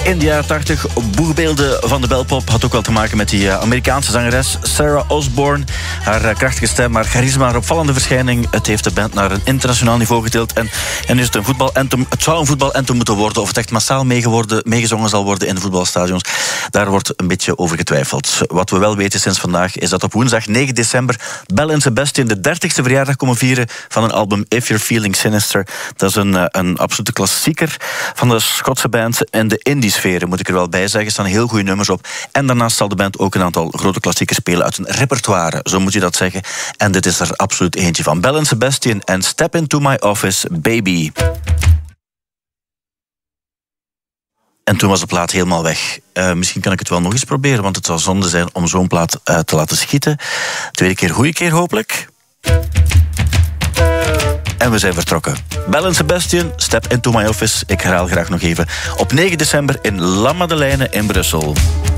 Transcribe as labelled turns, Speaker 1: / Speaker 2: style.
Speaker 1: in de jaren 80. Boegbeelden van de belpop had ook wel te maken met die Amerikaanse zangeres Sarah Osborne. Haar krachtige stem, haar charisma, haar opvallende verschijning. Het heeft de band naar een internationaal niveau getild. En nu is het een voetbalanthem. Het zou een voetbalanthem moeten worden. Of het echt massaal meegezongen zal worden in de voetbalstadions. Daar wordt een beetje over getwijfeld. Wat we wel weten sinds vandaag is dat op woensdag 9 december Belle en Sebastian de 30ste verjaardag komen vieren van een album If You're Feeling Sinister. Dat is een absolute klassieker van de Schotse band. En de indie-sferen, moet ik er wel bij zeggen, staan heel goede nummers op. En daarnaast zal de band ook een aantal grote klassiekers spelen uit hun repertoire, zo moet je dat zeggen. En dit is er absoluut eentje van. Belle en Sebastian en Step Into My Office, Baby. En toen was de plaat helemaal weg. Misschien kan ik het wel nog eens proberen, want het zou zonde zijn om zo'n plaat te laten schieten. Tweede keer, goede keer hopelijk. En we zijn vertrokken. Belle en Sebastian, Step Into My Office. Ik herhaal graag nog even. Op 9 december in La Madeleine in Brussel.